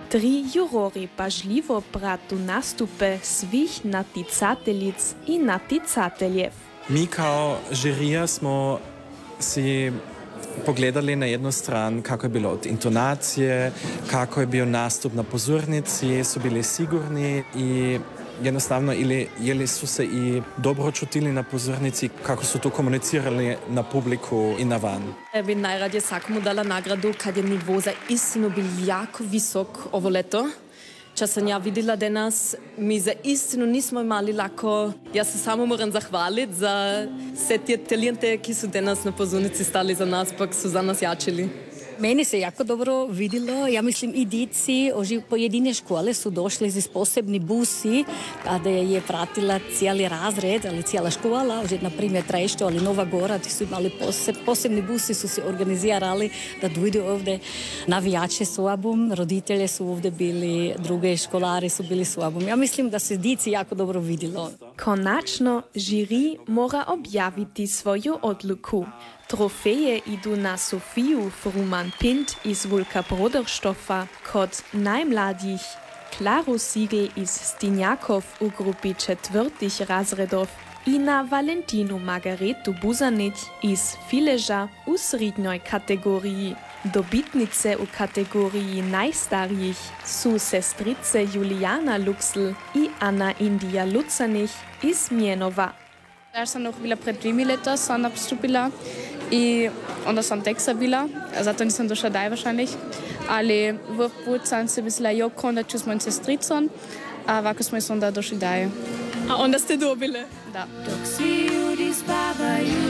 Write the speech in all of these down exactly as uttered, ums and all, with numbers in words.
Tri jurori pažljivo pratu nastupe svih naticateljic i naticateljev. Mi kao žirija smo si pogledali na jednu stran kako je bilo od intonacije, kako je bio nastup na pozornici, su bili sigurni i jednostavno ili, ili su se i dobro čutili na pozornici, kako su to komunicirali na publiku i na van. Ja bi najradije svakomu dala nagradu kad je nivo za istinu bil jako visok ovo leto. Če sem ja videla danas, mi za istinu nismo imali lako. Ja se samo moram zahvaliti za vse te talente, ki su danas na pozornici stali za nas, pa su za nas jačili. Meni se jako dobro vidilo. Ja mislim i dici pojedine škole su došli iz posebni busi kada je pratila cijeli razred, ali cijela škola, na primjer Trešto, ali Nova Gora, ti su imali poseb, posebni busi su se organizirali da dojdu ovdje navijače s obom, roditelje su ovdje bili, druge školari su bili s obom. Ja mislim da se dici jako dobro vidilo. Konačno, žiri mora objaviti svoju odluku. Trofeje idu na Sofiju Fruman-Pint iz Vulka Broderstoffa kod najmladjih, Klaru Siegel iz Stinjakov u grupi četvrtih razredov i na Valentinu Margaretu Buzanić iz Fileža u srednjoj kategoriji. Dobitnice u kategoriji najstarijih su sestrice Julijana Luxl i Anna Indija Lucanich iz Mjenova. Ja sam nog bila pred dvimi leta, sam nastupila i onda sam tek sabila, zato nisam došla daj wahrscheinlich. Ali v put sam se mislila, jo, konda ću s mojim sestricom, a ovako smo se onda došli daj. A onda ste dobile? Da. Dok svi ljudi spavaju,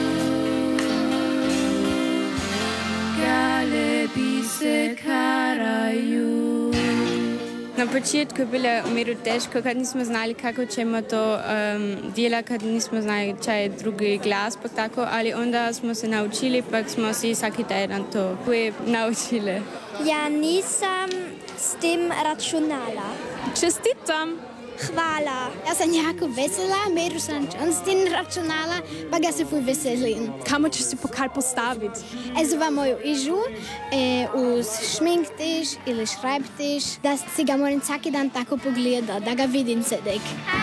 galebi se karaju. Na početku je bilo umiru teško, kad nismo znali kako ćemo to um, djela, kad nismo znali čaj je drugi glas, pa tako, ali onda smo se naučili, pa smo si svaki tjedan to naučili. Ja nisam s tim računala. Čestitam! Hvala. Ja sam jako vesela, meru sam s tim računala, pa ga se fuj veselim. Kamo ćeš si pokal postaviti? Also va moju ižu, e, uz šminktiš ili šrajbtiš, da si ga moram svaki dan tako pogleda, da ga vidim sedek.